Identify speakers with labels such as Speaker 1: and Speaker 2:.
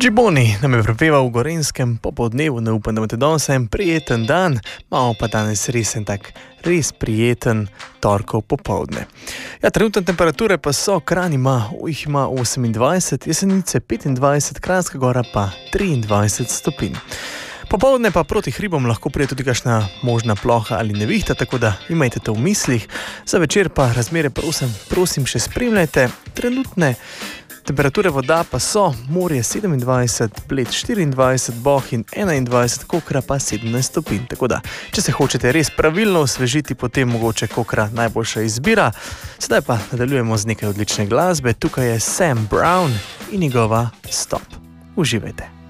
Speaker 1: Džiboni nam je prepeval v Gorenjskem popoldnevu, ne upam, da imate danes en prijeten dan, imamo pa danes res prijeten torkov popoldne. Ja, trenutne temperature pa so, Kranj ima 28, Jesenice 25, Kranjska Gora pa 23 stopinj. Popoldne pa proti hribom lahko pride tudi kakšna možna ploha ali nevihta, tako da imajte to v mislih. Za večer pa razmere prosim še spremljajte. Trenutne temperature voda pa so morje 27, Bled 24, Bohinj 21, Kokra pa 17 stopinj. Tako da, če se hočete res pravilno osvežiti, potem mogoče Kokra najboljša izbira. Sedaj pa nadaljujemo z nekaj odlične glasbe. Tukaj je Sam Brown in njegova Stop. Uživajte.